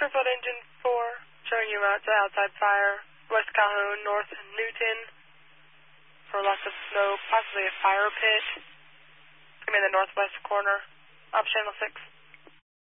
Clearfield Engine 4, showing you route to outside fire, West Calhoun, North Newton, for lots of snow, possibly a fire pit. I'm in the northwest corner, off channel 6.